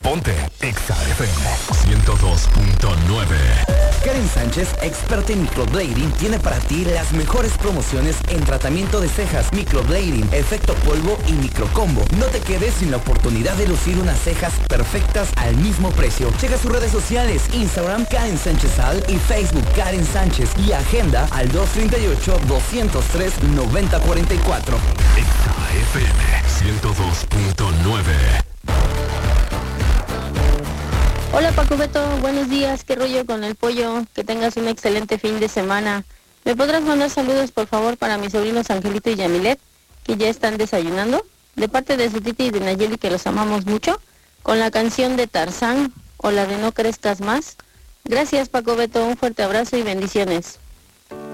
Ponte Exa FM 102.9. Karen Sánchez, experta en microblading, tiene para ti las mejores promociones en tratamiento de cejas, microblading, efecto polvo y microcombo. No te quedes sin la oportunidad de lucir unas cejas perfectas al mismo precio. Checa sus redes sociales, Instagram Karen Sánchez Al y Facebook Karen Sánchez, y agenda al 238-203-9044. Exa FM 102.9. Hola Paco Beto, buenos días, qué rollo con el pollo, que tengas un excelente fin de semana. ¿Me podrás mandar saludos por favor para mis sobrinos Angelito y Yamilet, que ya están desayunando? De parte de su titi y de Nayeli, que los amamos mucho, con la canción de Tarzán o la de No crezcas más. Gracias Paco Beto, un fuerte abrazo y bendiciones.